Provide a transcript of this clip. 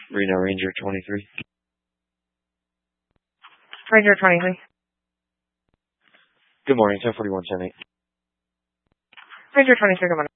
Reno Ranger 23. Ranger 23. Good morning, 1041, 10-8. Ranger 23, good morning.